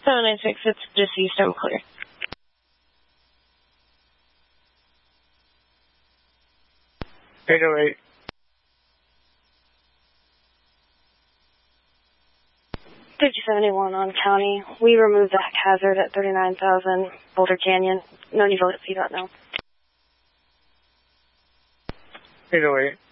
796, it's deceased, I'm clear. Eight. 5071 on county. We removed the hazard at 39,000 Boulder Canyon. No need to let C.dot now. 808.